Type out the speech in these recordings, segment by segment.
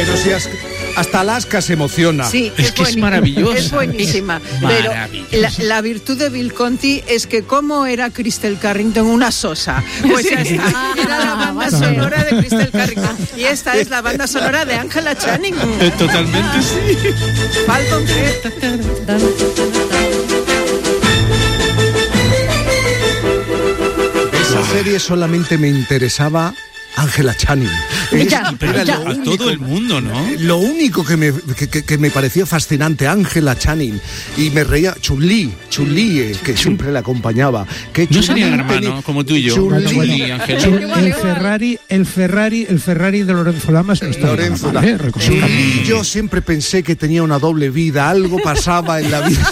Pero si hasta Alaska se emociona. Sí, es que es maravillosa. Es buenísima. Pero la virtud de Bill Conti es que como era Crystal Carrington una sosa. Pues ya está. Era la banda sonora de Crystal Carrington. Y esta es la banda sonora de Angela Channing. Totalmente sí. Falcon Crest. Esa serie solamente me interesaba Angela Channing. A todo el mundo, ¿no? Lo único que me pareció fascinante, Angela Channing, y me reía Chun-Li, que siempre la acompañaba. Que no serían hermanos como tú y yo. Chun-Li, el Ferrari de Lorenzo Lamas no está Lorenzo mal, Chun-Li, yo siempre pensé que tenía una doble vida, algo pasaba en la vida.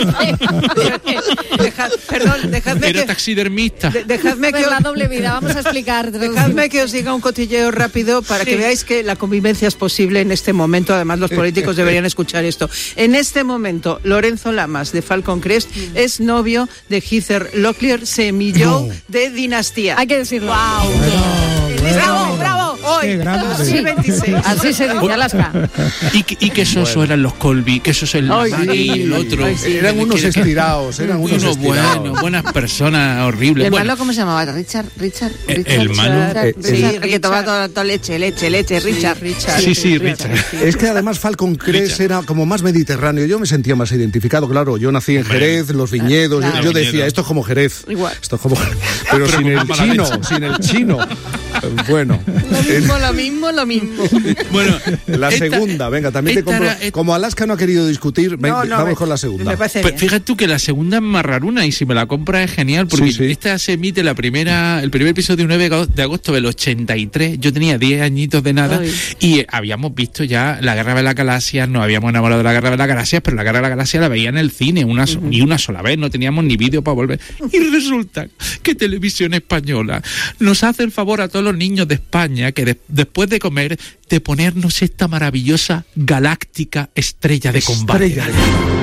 Dejadme era taxidermista. Dejadme que la doble vida, vamos a explicar. Dejadme que os diga un cotilleo rápido para que veáis que la convivencia es posible en este momento. Además, los políticos deberían escuchar esto. En este momento, Lorenzo Lamas, de Falcon Crest, es novio de Heather Locklear, semilló de Dinastía. Hay que decirlo. ¡Bravo, bravo! Hoy, 2026. Así se dice, Alaska. Y que sosos eran los Colby, que esos el y el otro. Eran unos estirados, buenas personas horribles. ¿El malo cómo se llamaba? Richard. El malo. Que tomaba toda leche, Richard. Sí, Richard. Es que además Falcon Crest era como más mediterráneo. Yo me sentía más identificado, claro. Yo nací en Jerez, los viñedos. Yo decía, esto es como Jerez. Igual. Esto es como pero sin el chino. Bueno. Lo mismo. Bueno, la segunda, venga, también te compro. Como Alaska no ha querido discutir, vamos con la segunda. Me parece pues bien. fíjate tú que la segunda es más raruna y si me la compras es genial porque esta se emite el primer episodio 9 de agosto del 83. Yo tenía 10 añitos de nada y habíamos visto ya la Guerra de las Galaxias, nos habíamos enamorado de la Guerra de las Galaxias, pero la Guerra de las Galaxias la veía en el cine ni una sola vez, no teníamos ni vídeo para volver. Y resulta que Televisión Española nos hace el favor a todos los niños de España que después de comer, de ponernos esta maravillosa galáctica estrella de combate.